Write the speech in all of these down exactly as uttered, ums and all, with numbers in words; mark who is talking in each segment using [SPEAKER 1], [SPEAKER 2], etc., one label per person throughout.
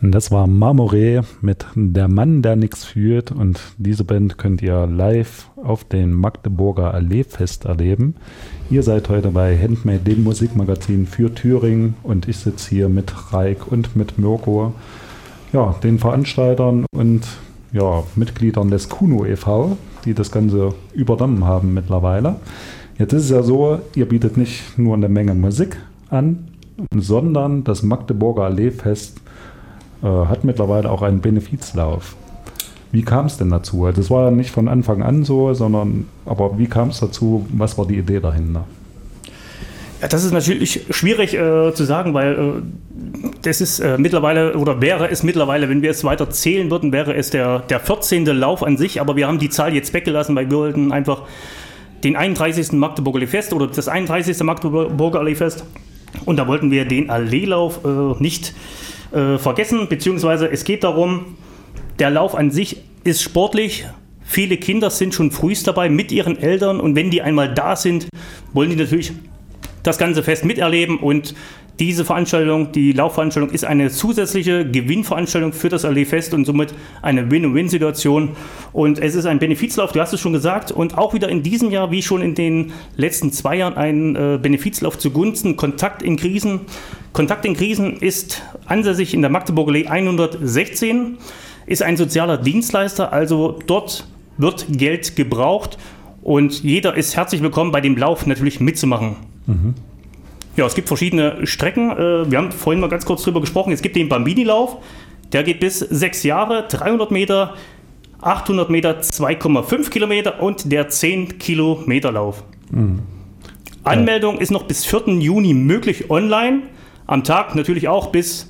[SPEAKER 1] Das war Marmoré mit Der Mann, der nix fühlt, und diese Band könnt ihr live auf den Magdeburger Alleefest erleben. Ihr seid heute bei Handmade, dem Musikmagazin für Thüringen, und ich sitze hier mit Raik und mit Mirko, ja, den Veranstaltern und ja, Mitgliedern des Kuno e V, die das Ganze übernommen haben mittlerweile. Jetzt ist es ja so, ihr bietet nicht nur eine Menge Musik an, sondern das Magdeburger Alleefest hat mittlerweile auch einen Benefizlauf. Wie kam es denn dazu? Das war ja nicht von Anfang an so, sondern, aber wie kam es dazu? Was war die Idee dahinter?
[SPEAKER 2] Ja, das ist natürlich schwierig äh, zu sagen, weil äh, das ist äh, mittlerweile, oder wäre es mittlerweile, wenn wir es weiter zählen würden, wäre es der, der vierzehnte Lauf an sich, aber wir haben die Zahl jetzt weggelassen, weil wir wollten einfach den einunddreißigsten Magdeburger Alleefest oder das einunddreißigste Magdeburger Alleefest, und da wollten wir den Alleelauf äh, nicht Äh, vergessen, beziehungsweise es geht darum, der Lauf an sich ist sportlich, viele Kinder sind schon frühst dabei mit ihren Eltern, und wenn die einmal da sind, wollen die natürlich das ganze Fest miterleben, und diese Veranstaltung, die Laufveranstaltung, ist eine zusätzliche Gewinnveranstaltung für das Alleefest und somit eine Win-Win-Situation, und es ist ein Benefizlauf, du hast es schon gesagt, und auch wieder in diesem Jahr, wie schon in den letzten zwei Jahren, ein äh, Benefizlauf zugunsten Kontakt in Krisen. Kontakt in Krisen ist ansässig in der Magdeburger Allee hundertsechzehn, ist ein sozialer Dienstleister, also dort wird Geld gebraucht, und jeder ist herzlich willkommen, bei dem Lauf natürlich mitzumachen. Mhm. Ja, es gibt verschiedene Strecken. Wir haben vorhin mal ganz kurz drüber gesprochen. Es gibt den Bambini-Lauf, der geht bis sechs Jahre, dreihundert Meter, achthundert Meter, zwei Komma fünf Kilometer, und der zehn Kilometer Lauf. Mhm. Anmeldung ist noch bis vierten Juni möglich online. Am Tag natürlich auch bis,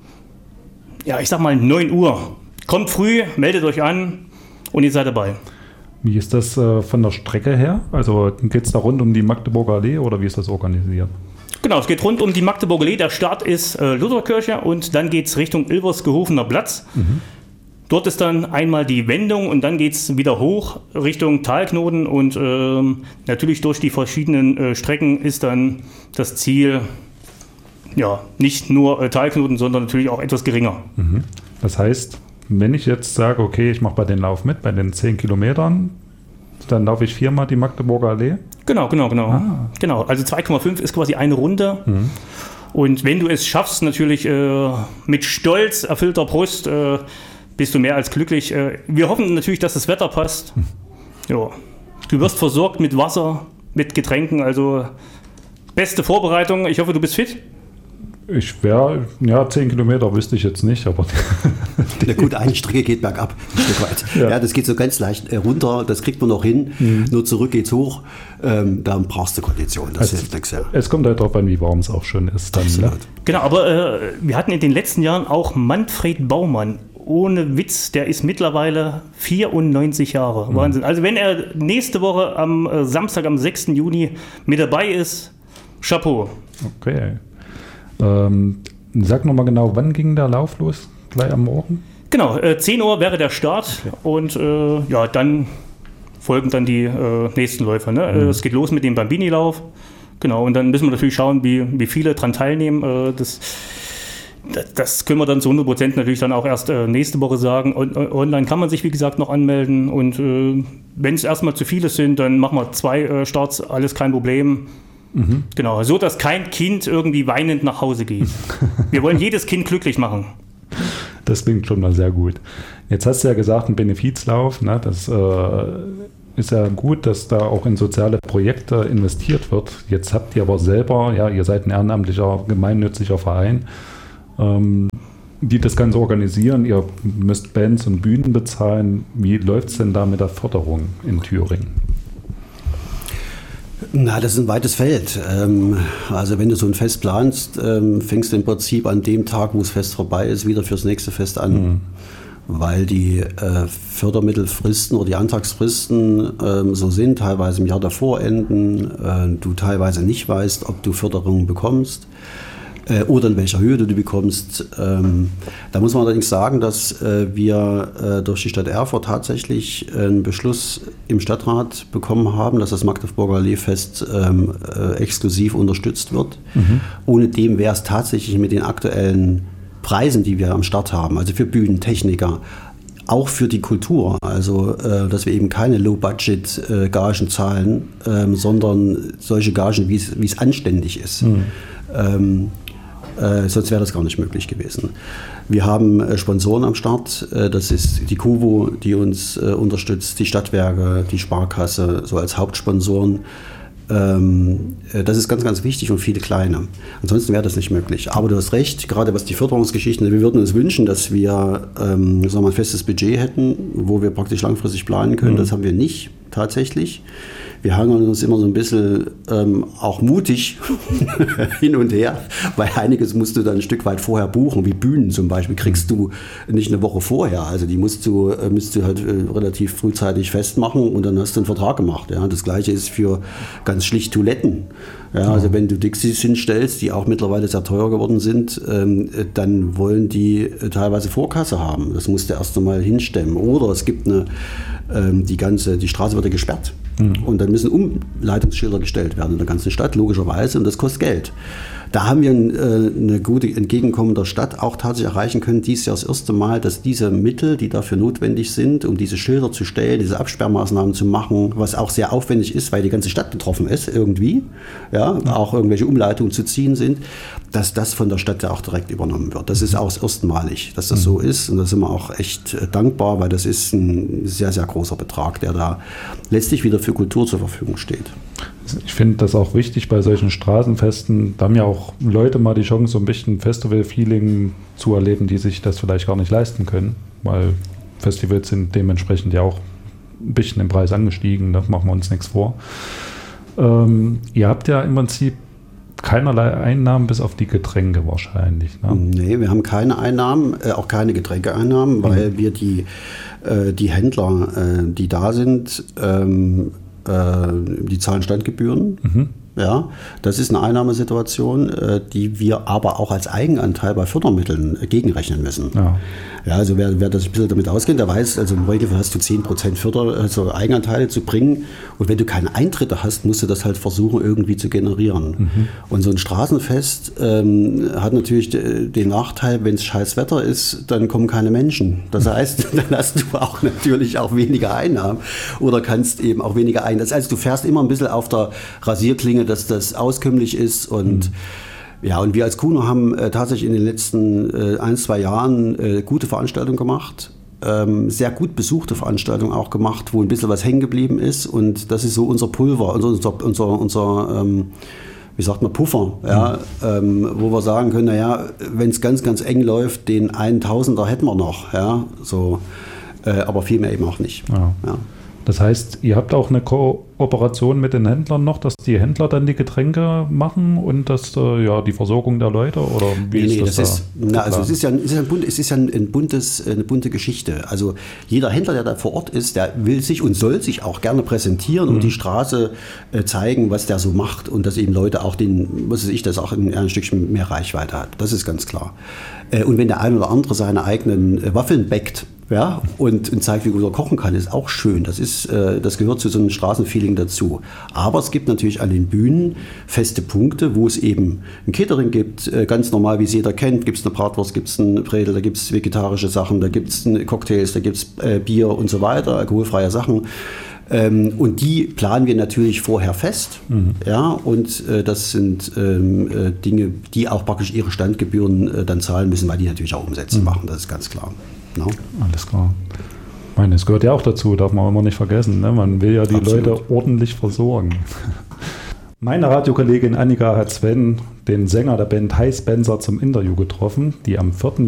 [SPEAKER 2] ja, ich sag mal neun Uhr. Kommt früh, meldet euch an und ihr seid dabei.
[SPEAKER 1] Wie ist das äh, von der Strecke her? Also geht es da rund um die Magdeburger Allee oder wie ist das organisiert?
[SPEAKER 2] Genau, es geht rund um die Magdeburger Allee. Der Start ist äh, Lutherkirche, und dann geht es Richtung Ilversgehofener Platz. Mhm. Dort ist dann einmal die Wendung, und dann geht es wieder hoch Richtung Talknoten, und ähm, natürlich durch die verschiedenen äh, Strecken ist dann das Ziel, ja, nicht nur äh, Talknoten, sondern natürlich auch etwas geringer.
[SPEAKER 1] Mhm. Das heißt, wenn ich jetzt sage, okay, ich mache bei den Lauf mit, bei den zehn Kilometern, dann laufe ich viermal die Magdeburger Allee?
[SPEAKER 2] Genau, genau, genau. Ah. Genau, also zwei Komma fünf ist quasi eine Runde. Mhm. Und wenn du es schaffst, natürlich äh, mit stolz erfüllter Brust, äh, bist du mehr als glücklich. Äh, wir hoffen natürlich, dass das Wetter passt. Mhm. Ja. Du wirst versorgt mit Wasser, mit Getränken, also beste Vorbereitung. Ich hoffe, du bist fit.
[SPEAKER 1] Ich wäre, ja, zehn Kilometer wüsste ich jetzt nicht, aber...
[SPEAKER 3] Na gut, eine Strecke geht bergab, ein Stück weit. Ja. Ja, das geht so ganz leicht runter, das kriegt man noch hin, mhm. nur zurück geht's hoch, ähm, dann brauchst du Kondition, das
[SPEAKER 1] es,
[SPEAKER 3] hilft nichts. Ja.
[SPEAKER 1] Es kommt halt darauf an, wie warm es auch schon ist. Dann, ne?
[SPEAKER 2] Genau, aber äh, wir hatten in den letzten Jahren auch Manfred Baumann, ohne Witz, der ist mittlerweile vierundneunzig Jahre, mhm. Wahnsinn. Also wenn er nächste Woche am äh, Samstag, am sechsten Juni mit dabei ist, Chapeau.
[SPEAKER 1] Okay. Ähm, sag nochmal genau, wann ging der Lauf los? Gleich am Morgen?
[SPEAKER 2] Genau, äh, zehn Uhr wäre der Start, okay. Und äh, ja, dann folgen dann die äh, nächsten Läufer. Ne? Mhm. Es geht los mit dem Bambini-Lauf. Genau, und dann müssen wir natürlich schauen, wie, wie viele dran teilnehmen. Äh, das, das, das können wir dann zu hundert Prozent natürlich dann auch erst äh, nächste Woche sagen. Und, äh, online kann man sich, wie gesagt, noch anmelden. Und äh, wenn es erstmal zu viele sind, dann machen wir zwei äh, Starts, alles kein Problem. Mhm. Genau, so dass kein Kind irgendwie weinend nach Hause geht. Wir wollen jedes Kind glücklich machen.
[SPEAKER 1] Das klingt schon mal sehr gut. Jetzt hast du ja gesagt, ein Benefizlauf, ne? Das äh, ist ja gut, dass da auch in soziale Projekte investiert wird. Jetzt habt ihr aber selber, ja, ihr seid ein ehrenamtlicher, gemeinnütziger Verein, ähm, die das Ganze organisieren. Ihr müsst Bands und Bühnen bezahlen. Wie läuft es denn da mit der Förderung in Thüringen?
[SPEAKER 3] Na, das ist ein weites Feld. Ähm, also wenn du so ein Fest planst, ähm, fängst du im Prinzip an dem Tag, wo das Fest vorbei ist, wieder fürs nächste Fest an. Mhm. Weil die äh, Fördermittelfristen oder die Antragsfristen ähm, so sind, teilweise im Jahr davor enden, äh, du teilweise nicht weißt, ob du Förderungen bekommst äh, oder in welcher Höhe du die bekommst. Ähm, da muss man allerdings sagen, dass äh, wir äh, durch die Stadt Erfurt tatsächlich einen Beschluss im Stadtrat bekommen haben, dass das Magdeburger Alleefest ähm, äh, exklusiv unterstützt wird. Mhm. Ohne dem wäre es tatsächlich mit den aktuellen Preisen, die wir am Start haben, also für Bühnentechniker, auch für die Kultur, also äh, dass wir eben keine Low-Budget-Gagen äh, zahlen, ähm, sondern solche Gagen, wie es anständig ist. Mhm. Ähm, äh, sonst wäre das gar nicht möglich gewesen. Wir haben äh, Sponsoren am Start, äh, das ist die Kuvo, die uns äh, unterstützt, die Stadtwerke, die Sparkasse, so als Hauptsponsoren. Ähm, äh, das ist ganz, ganz wichtig und viele kleine. Ansonsten wäre das nicht möglich. Aber du hast recht, gerade was die Förderungsgeschichten, wir würden uns wünschen, dass wir ähm, sagen wir mal, ein festes Budget hätten, wo wir praktisch langfristig planen können. Mhm. Das haben wir nicht tatsächlich. Wir hangeln uns immer so ein bisschen ähm, auch mutig hin und her, weil einiges musst du dann ein Stück weit vorher buchen, wie Bühnen zum Beispiel, kriegst du nicht eine Woche vorher. Also die musst du, äh, musst du halt äh, relativ frühzeitig festmachen und dann hast du einen Vertrag gemacht. Ja. Das Gleiche ist für ganz schlicht Toiletten. Ja, also wenn du Dixies hinstellst, die auch mittlerweile sehr teuer geworden sind, ähm, dann wollen die äh, teilweise Vorkasse haben. Das musst du erst einmal hinstemmen. Oder es gibt eine, ähm, die ganze, die Straße wird ja gesperrt. Mhm. Und dann müssen Umleitungsschilder gestellt werden in der ganzen Stadt, logischerweise, und das kostet Geld. Da haben wir äh, eine gute Entgegenkommen der Stadt auch tatsächlich erreichen können. Dieses Jahr das erste Mal, dass diese Mittel, die dafür notwendig sind, um diese Schilder zu stellen, diese Absperrmaßnahmen zu machen, was auch sehr aufwendig ist, weil die ganze Stadt betroffen ist irgendwie, ja, ja. auch irgendwelche Umleitungen zu ziehen sind, dass das von der Stadt ja auch direkt übernommen wird. Das ist auch das erstmalig, dass das mhm. so ist. Und da sind wir auch echt dankbar, weil das ist ein sehr, sehr großer Betrag, der da letztlich wieder für Kultur zur Verfügung steht.
[SPEAKER 1] Ich finde das auch wichtig bei solchen Straßenfesten. Da haben ja auch Leute mal die Chance, so ein bisschen Festival-Feeling zu erleben, die sich das vielleicht gar nicht leisten können, weil Festivals sind dementsprechend ja auch ein bisschen im Preis angestiegen, da machen wir uns nichts vor. Ähm, ihr habt ja im Prinzip keinerlei Einnahmen bis auf die Getränke wahrscheinlich. Ne?
[SPEAKER 3] Nee, wir haben keine Einnahmen, äh, auch keine Getränkeeinnahmen, weil mhm. wir die, äh, die Händler, äh, die da sind, ähm, die zahlen Standgebühren. Mhm. Ja, das ist eine Einnahmesituation, die wir aber auch als Eigenanteil bei Fördermitteln gegenrechnen müssen. Ja, ja also wer, wer das ein bisschen damit auskennt, der weiß, also im Regelfall hast du zehn Prozent Förder, also Eigenanteile zu bringen. Und wenn du keine Eintritte hast, musst du das halt versuchen, irgendwie zu generieren. Mhm. Und so ein Straßenfest ähm, hat natürlich de, den Nachteil, wenn es scheiß Wetter ist, dann kommen keine Menschen. Das heißt, dann hast du auch natürlich auch weniger Einnahmen oder kannst eben auch weniger ein. Das heißt, du fährst immer ein bisschen auf der Rasierklinge, dass das auskömmlich ist und mhm. ja, und wir als Kuno haben äh, tatsächlich in den letzten äh, ein, zwei Jahren äh, gute Veranstaltungen gemacht, ähm, sehr gut besuchte Veranstaltungen auch gemacht, wo ein bisschen was hängen geblieben ist und das ist so unser Pulver, unser, unser, unser, unser ähm, wie sagt man, Puffer, ja, mhm. ähm, wo wir sagen können, naja, wenn es ganz, ganz eng läuft, den einen Tausender hätten wir noch, ja, so, äh, aber viel mehr eben auch nicht.
[SPEAKER 1] Ja. Ja. Das heißt, ihr habt auch eine Kooperation mit den Händlern noch, dass die Händler dann die Getränke machen und das, äh, ja, die Versorgung der Leute? Oder wie
[SPEAKER 3] nee,
[SPEAKER 1] ist
[SPEAKER 3] nee,
[SPEAKER 1] das,
[SPEAKER 3] das ist, da na, also es ist ja, es ist ja, ein, bunt, es ist ja ein buntes, eine bunte Geschichte. Also jeder Händler, der da vor Ort ist, der will sich und soll sich auch gerne präsentieren mhm. und die Straße äh, zeigen, was der so macht und dass eben Leute auch den, was weiß ich, das auch ein, ein Stückchen mehr Reichweite hat. Das ist ganz klar. Äh, und wenn der ein oder andere seine eigenen äh, Waffeln backt, ja, und, und zeigt, wie gut er kochen kann, ist auch schön. Das ist, äh, das gehört zu so einem Straßenfeeling dazu. Aber es gibt natürlich an den Bühnen feste Punkte, wo es eben ein Catering gibt, äh, ganz normal, wie es jeder kennt. Gibt es eine Bratwurst, gibt es einen Bredel, da gibt es vegetarische Sachen, da gibt es Cocktails, da gibt es äh, Bier und so weiter, alkoholfreie Sachen. Ähm, und die planen wir natürlich vorher fest. Mhm. Ja, und äh, das sind ähm, äh, Dinge, die auch praktisch ihre Standgebühren äh, dann zahlen müssen, weil die natürlich auch Umsätze mhm. machen, das ist ganz klar. No?
[SPEAKER 1] Alles klar. Ich meine, es gehört ja auch dazu, darf man immer nicht vergessen. Ne? Man will ja die Absolut. Leute ordentlich versorgen. Meine Radiokollegin Annika hat Sven, den Sänger der Band Hi Spencer, zum Interview getroffen, die am vierten